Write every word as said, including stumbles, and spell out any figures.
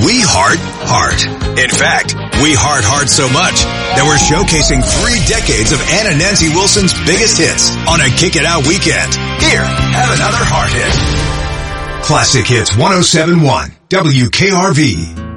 We heart heart. In fact, we heart heart so much that we're showcasing three decades of Anna Nancy Wilson's biggest hits on a Kick It Out weekend. Here, have another heart hit. Classic Hits one oh seven point one W K R V.